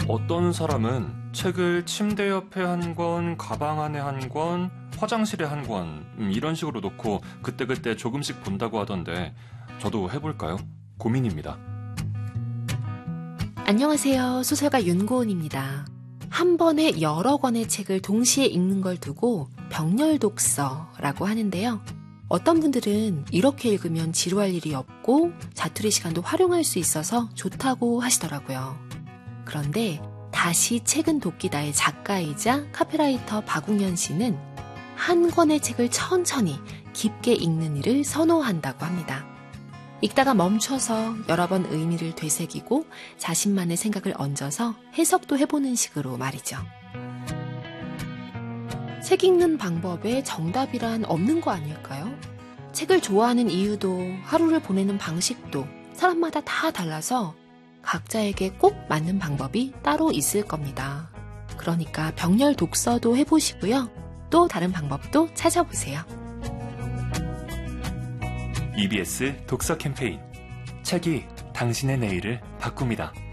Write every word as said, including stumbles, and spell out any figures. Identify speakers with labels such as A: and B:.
A: 어떤 사람은 책을 침대 옆에 한 권, 가방 안에 한 권, 화장실에 한 권, 음, 이런 식으로 놓고 그때그때 조금씩 본다고 하던데 저도 해볼까요? 고민입니다.
B: 안녕하세요. 소설가 윤고은입니다. 한 번에 여러 권의 책을 동시에 읽는 걸 두고 병렬 독서라고 하는데요. 어떤 분들은 이렇게 읽으면 지루할 일이 없고 자투리 시간도 활용할 수 있어서 좋다고 하시더라고요. 그런데 다시 책은 돕기다의 작가이자 카피라이터 박웅현 씨는 한 권의 책을 천천히 깊게 읽는 일을 선호한다고 합니다. 읽다가 멈춰서 여러 번 의미를 되새기고 자신만의 생각을 얹어서 해석도 해보는 식으로 말이죠. 책 읽는 방법에 정답이란 없는 거 아닐까요? 책을 좋아하는 이유도 하루를 보내는 방식도 사람마다 다 달라서 각자에게 꼭 맞는 방법이 따로 있을 겁니다. 그러니까 병렬 독서도 해보시고요. 또 다른 방법도 찾아보세요.
A: 이비에스 독서 캠페인 책이 당신의 내일을 바꿉니다.